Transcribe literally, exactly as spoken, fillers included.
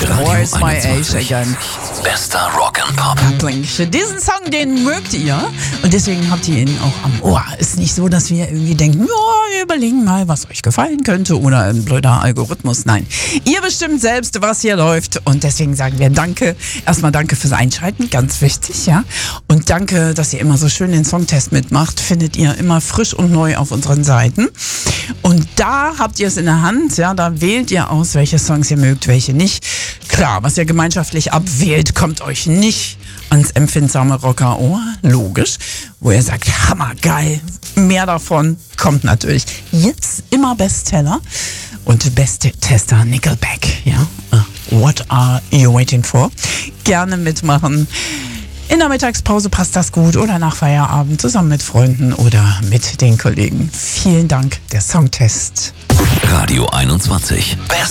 Where's My Age Again? Bester Rock and Pop. Diesen Song, den mögt ihr und deswegen habt ihr ihn auch am Ohr. Ist nicht so, dass wir irgendwie denken, ja, wir überlegen mal, was euch gefallen könnte oder ein blöder Algorithmus. Nein, ihr bestimmt selbst, was hier läuft und deswegen sagen wir Danke. Erstmal danke fürs Einschalten, ganz wichtig, ja. Und danke, dass ihr immer so schön den Songtest mitmacht. Findet ihr immer frisch und neu auf unseren Seiten. Und da habt ihr es in der Hand, ja, da wählt ihr aus, welche Songs ihr mögt, welche nicht. Klar, was ihr gemeinschaftlich abwählt, kommt euch nicht ans empfindsame Rockerohr, logisch. Wo ihr sagt, hammergeil, mehr davon, kommt natürlich jetzt immer Bestseller und Best-Tester Nickelback, ja. What are you waiting for? Gerne mitmachen. In der Mittagspause passt das gut oder nach Feierabend zusammen mit Freunden oder mit den Kollegen. Vielen Dank, der Songtest. Radio einundzwanzig. Best